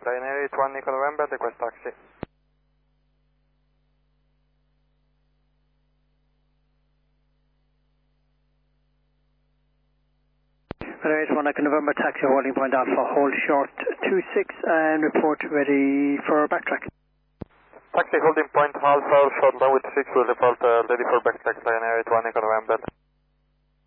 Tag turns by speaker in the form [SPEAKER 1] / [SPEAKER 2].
[SPEAKER 1] Ryanair 81 Echo November, request taxi.
[SPEAKER 2] Ryanair 81 Echo November, taxi holding point Alpha, hold short 26 and report ready for backtrack.
[SPEAKER 1] Taxi holding point Alpha, short down with 6, will report ready for backtrack, Ryanair 81 Echo November.